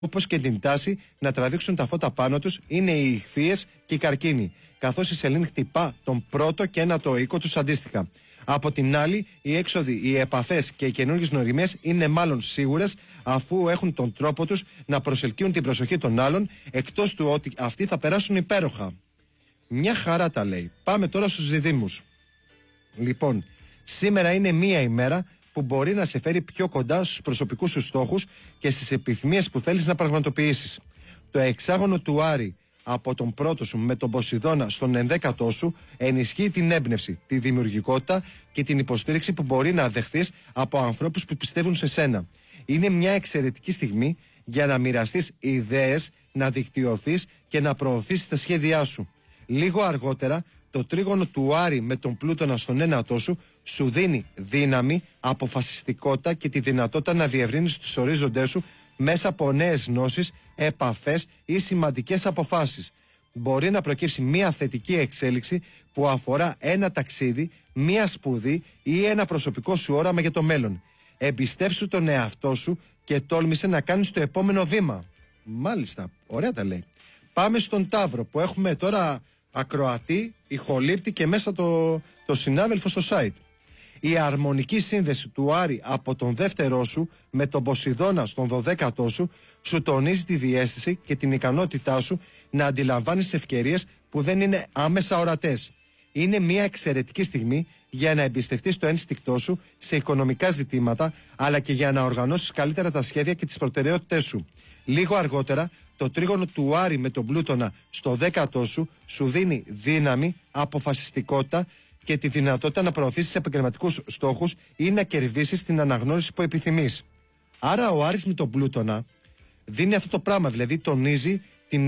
όπως και την τάση να τραβήξουν τα φώτα πάνω τους είναι οι ιχθύες και οι καρκίνοι, καθώς η σελήνη χτυπά τον πρώτο και ένατο οίκο τους αντίστοιχα. Από την άλλη, οι έξοδοι, οι επαφές και οι καινούργιες γνωριμίες είναι μάλλον σίγουρες, αφού έχουν τον τρόπο τους να προσελκύουν την προσοχή των άλλων, εκτός του ότι αυτοί θα περάσουν υπέροχα. Μια χαρά τα λέει. Πάμε τώρα στους διδύμους. Λοιπόν, σήμερα είναι μία ημέρα που μπορεί να σε φέρει πιο κοντά στους προσωπικούς σου στόχους και στις επιθυμίες που θέλεις να πραγματοποιήσεις. Το εξάγωνο του Άρη από τον πρώτο σου με τον Ποσειδώνα στον 11ο σου ενισχύει την έμπνευση, τη δημιουργικότητα και την υποστήριξη που μπορεί να δεχθείς από ανθρώπους που πιστεύουν σε σένα. Είναι μια εξαιρετική στιγμή για να μοιραστείς ιδέες, να δικτυωθείς και να προωθήσεις τα σχέδιά σου. Λίγο αργότερα, το τρίγωνο του Άρη με τον Πλούτονα στον ένατό σου δίνει δύναμη, αποφασιστικότητα και τη δυνατότητα να διευρύνεις τους ορίζοντές σου μέσα από νέες γνώσεις, επαφές ή σημαντικές αποφάσεις. Μπορεί να προκύψει μια θετική εξέλιξη που αφορά ένα ταξίδι, μια σπουδή ή ένα προσωπικό σου όραμα για το μέλλον. Εμπιστεύσου τον εαυτό σου και τόλμησε να κάνεις το επόμενο βήμα. Μάλιστα, ωραία τα λέει. Πάμε στον Ταύρο που έχουμε τώρα ακροατή, ηχολήπτη και μέσα το συνάδελφο στο site. Η αρμονική σύνδεση του Άρη από τον δεύτερό σου με τον Ποσειδώνα στον 12ο σου τονίζει τη διαίσθηση και την ικανότητά σου να αντιλαμβάνεις ευκαιρίες που δεν είναι άμεσα ορατές. Είναι μια εξαιρετική στιγμή για να εμπιστευτείς το ένστικτό σου σε οικονομικά ζητήματα, αλλά και για να οργανώσεις καλύτερα τα σχέδια και τις προτεραιότητές σου. Λίγο αργότερα, το τρίγωνο του Άρη με τον Πλούτονα στο 10ο σου δίνει δύναμη, αποφασιστικότητα και τη δυνατότητα να προωθήσεις επαγγελματικούς στόχους ή να κερδίσεις την αναγνώριση που επιθυμείς. Άρα ο Άρης με τον Πλούτονα δίνει αυτό το πράγμα, δηλαδή τονίζει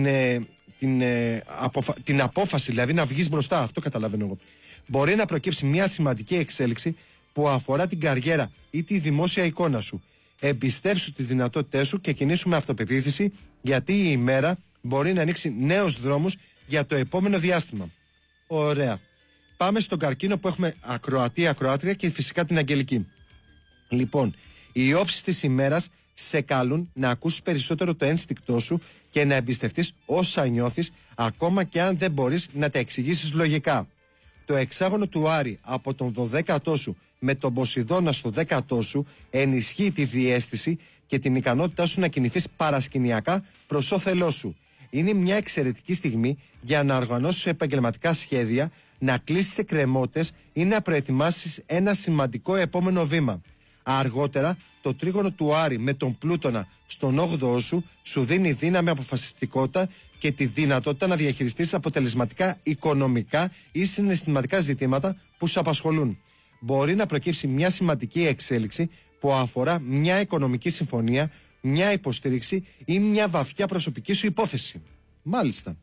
την απόφαση, δηλαδή να βγεις μπροστά. Αυτό καταλαβαίνω εγώ. Μπορεί να προκύψει μια σημαντική εξέλιξη που αφορά την καριέρα ή τη δημόσια εικόνα σου. Εμπιστεύσου τις δυνατότητές σου και κινήσου με αυτοπεποίθηση, γιατί η ημέρα μπορεί να ανοίξει νέους δρόμους για το επόμενο διάστημα. Ωραία. Πάμε στον καρκίνο που έχουμε ακροατρία και φυσικά την αγγελική. Λοιπόν, οι όψεις της ημέρας σε καλούν να ακούσεις περισσότερο το ένστικτό σου και να εμπιστευτείς όσα νιώθεις, ακόμα και αν δεν μπορείς να τα εξηγήσεις λογικά. Το εξάγωνο του Άρη από τον 12ο σου με τον Ποσειδώνα στο 10ο σου ενισχύει τη διαίσθηση και την ικανότητά σου να κινηθείς παρασκηνιακά προς όφελός σου. Είναι μια εξαιρετική στιγμή για να οργανώσεις επαγγελματικά σχέδια, να κλείσεις εκκρεμότητες ή να προετοιμάσεις ένα σημαντικό επόμενο βήμα. Αργότερα, το τρίγωνο του Άρη με τον Πλούτονα στον 8ο σου δίνει δύναμη, αποφασιστικότητα και τη δυνατότητα να διαχειριστείς αποτελεσματικά οικονομικά ή συναισθηματικά ζητήματα που σε απασχολούν. Μπορεί να προκύψει μια σημαντική εξέλιξη που αφορά μια οικονομική συμφωνία, μια υποστήριξη ή μια βαθιά προσωπική σου υπόθεση. Μάλιστα.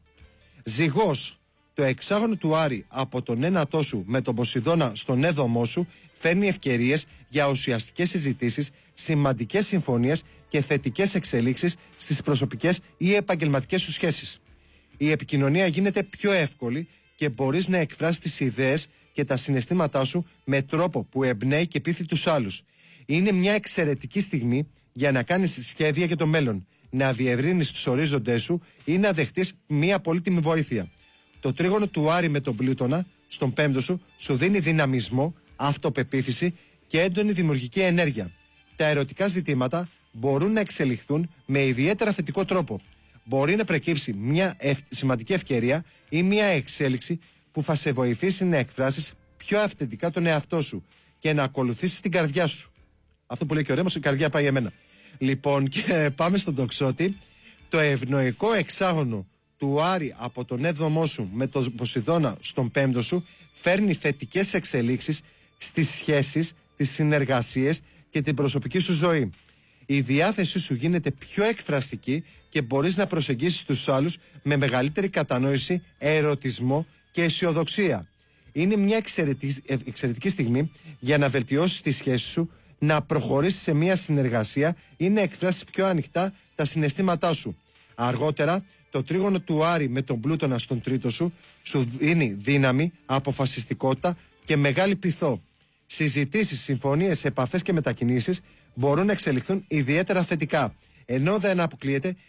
Ζυγός. Το εξάγωνο του Άρη από τον ένατό σου με τον Ποσειδώνα στον 7ο σου φέρνει ευκαιρίες για ουσιαστικές συζητήσεις, σημαντικές συμφωνίες και θετικές εξελίξεις στις προσωπικές ή επαγγελματικές σου σχέσεις. Η επικοινωνία γίνεται πιο εύκολη και μπορείς να εκφράσεις τις ιδέες και τα συναισθήματά σου με τρόπο που εμπνέει και πείθει τους άλλους. Είναι μια εξαιρετική στιγμή για να κάνεις σχέδια για το μέλλον, να διευρύνεις τους ορίζοντές σου ή να δεχτείς μια πολύτιμη βοήθεια. Το τρίγωνο του Άρη με τον Πλούτονα στον 5ο σου δίνει δυναμισμό, αυτοπεποίθηση και έντονη δημιουργική ενέργεια. Τα ερωτικά ζητήματα μπορούν να εξελιχθούν με ιδιαίτερα θετικό τρόπο. Μπορεί να προκύψει μια σημαντική ευκαιρία ή μια εξέλιξη που θα σε βοηθήσει να εκφράσεις πιο αυθεντικά τον εαυτό σου και να ακολουθήσεις την καρδιά σου. Αυτό που λέει και ο Ρέμος, η καρδιά πάει εμένα. Λοιπόν, και πάμε στον Τοξότη. Το ευνοϊκό εξάγωνο του Άρη από τον 7ο σου με τον Ποσειδώνα στον 5ο σου φέρνει θετικές εξελίξεις στις σχέσεις, τις συνεργασίες και την προσωπική σου ζωή. Η διάθεσή σου γίνεται πιο εκφραστική και μπορείς να προσεγγίσεις τους άλλους με μεγαλύτερη κατανόηση, ερωτισμό και αισιοδοξία. Είναι μια εξαιρετική στιγμή για να βελτιώσεις τη σχέση σου, να προχωρήσεις σε μια συνεργασία ή να εκφράσεις πιο ανοιχτά τα συναισθήματά σου. Αργότερα, το τρίγωνο του Άρη με τον Πλούτονα στον 3ο σου δίνει δύναμη, αποφασιστικότητα και μεγάλη πειθό. Συζητήσεις, συμφωνίες, επαφές και μετακινήσεις μπορούν να εξελιχθούν ιδιαίτερα θετικά. Ενώ δεν αποκλείεται